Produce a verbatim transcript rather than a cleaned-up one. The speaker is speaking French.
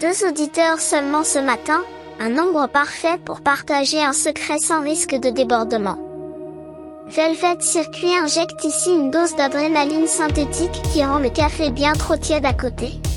Deux auditeurs seulement ce matin, un nombre parfait pour partager un secret sans risque de débordement. Velvet Circuit injecte ici une dose d'adrénaline synthétique qui rend le café bien trop tiède à côté.